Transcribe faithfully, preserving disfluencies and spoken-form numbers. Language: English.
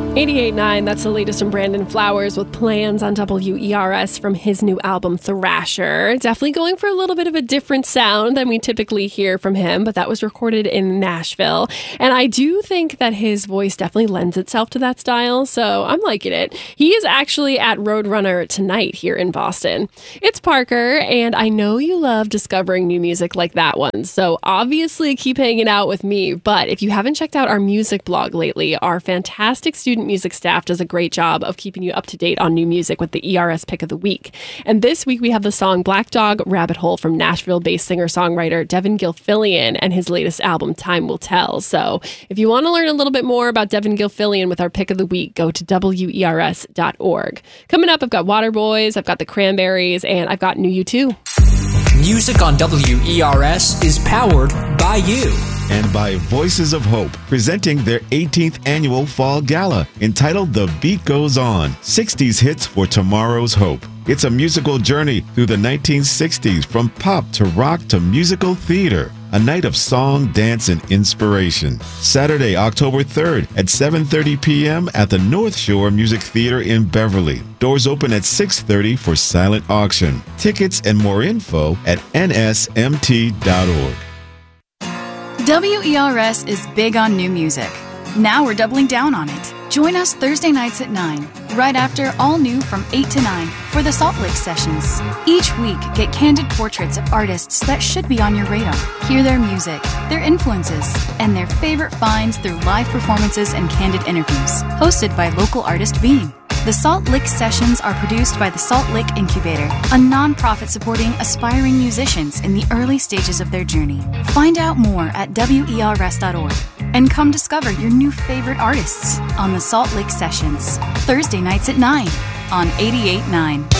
eighty-eight point nine, that's the latest from Brandon Flowers with Plans on W E R S from his new album Thrasher. Definitely going for a little bit of a different sound than we typically hear from him, but that was recorded in Nashville. And I do think that his voice definitely lends itself to that style, so I'm liking it. He is actually at Roadrunner tonight here in Boston. It's Parker, and I know you love discovering new music like that one, so obviously keep hanging out with me. But if you haven't checked out our music blog lately, our fantastic student music staff does a great job of keeping you up to date on new music with the E R S Pick of the Week. And this week we have the song Black Dog Rabbit Hole from Nashville-based singer-songwriter Devin Gilfillian and his latest album Time Will Tell. So if you want to learn a little bit more about Devin Gilfillian with our Pick of the Week, go to W E R S dot org. Coming up, I've got Waterboys, I've got the Cranberries, and I've got New U two. Music on W E R S is powered by you. And by Voices of Hope, presenting their eighteenth annual Fall Gala, entitled The Beat Goes On, sixties hits for tomorrow's hope. It's a musical journey through the nineteen sixties, from pop to rock to musical theater. A night of song, dance, and inspiration. Saturday, October third at seven thirty p.m. at the North Shore Music Theater in Beverly. Doors open at six thirty for silent auction. Tickets and more info at N S M T dot org. W E R S is big on new music. Now we're doubling down on it. Join us Thursday nights at nine, right after All New from eight to nine for the Salt Lick Sessions. Each week, get candid portraits of artists that should be on your radar. Hear their music, their influences, and their favorite finds through live performances and candid interviews. Hosted by local artist Beam. The Salt Lick Sessions are produced by the Salt Lick Incubator, a nonprofit supporting aspiring musicians in the early stages of their journey. Find out more at W E R S dot org and come discover your new favorite artists on the Salt Lick Sessions, Thursday nights at nine on eighty-eight point nine.